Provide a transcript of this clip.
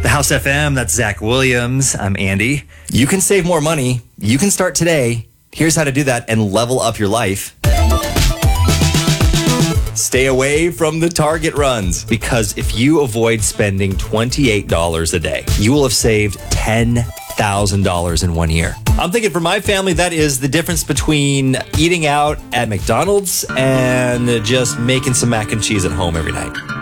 The House FM, that's Zach Williams. I'm Andy. You can save more money. You can start today. Here's how to do that and level up your life. Stay away from the Target runs. Because if you avoid spending $28 a day, you will have saved $10,000 in 1 year. I'm thinking for my family, that is the difference between eating out at McDonald's and just making some mac and cheese at home every night.